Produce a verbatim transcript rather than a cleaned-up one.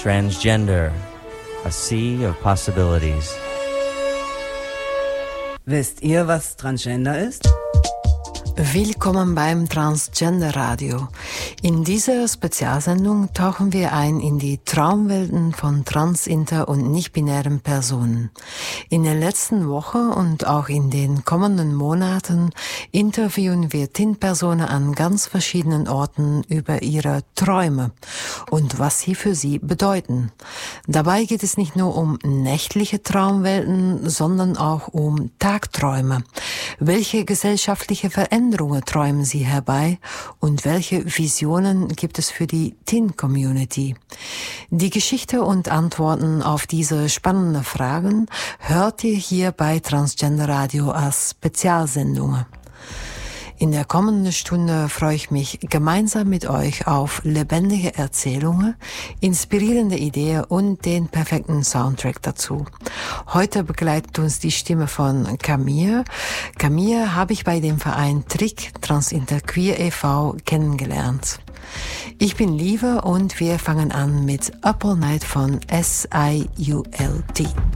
Transgender, a sea of possibilities. Wisst ihr, was Transgender ist? Willkommen beim Transgender Radio. In dieser Spezialsendung tauchen wir ein in die Traumwelten von trans-, inter- und nicht-binären Personen. In der letzten Woche und auch in den kommenden Monaten interviewen wir T I N-Personen an ganz verschiedenen Orten über ihre Träume und was sie für sie bedeuten. Dabei geht es nicht nur um nächtliche Traumwelten, sondern auch um Tagträume. Welche gesellschaftliche Veränderungen träumen Sie herbei und welche Visionen gibt es für die T I N-Community? Die Geschichte und Antworten auf diese spannenden Fragen hört ihr hier bei Transgender Radio als Spezialsendungen. In der kommenden Stunde freue ich mich gemeinsam mit euch auf lebendige Erzählungen, inspirierende Ideen und den perfekten Soundtrack dazu. Heute begleitet uns die Stimme von Camille. Camille habe ich bei dem Verein Trick Transinterqueer e V kennengelernt. Ich bin Lieve und wir fangen an mit Up All Night von S I U L T.